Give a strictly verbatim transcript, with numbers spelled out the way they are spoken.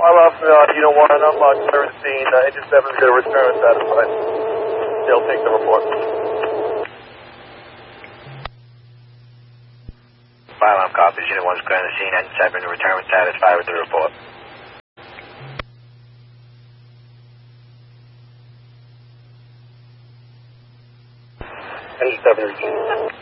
I'll off uh, Unit one, unlock clear the scene. Uh, Engine seven is going to return satisfied. They'll take the report. Fire alarm copies. Unit one is clearing the scene. Engine seven to return satisfied with the report. Engine seven,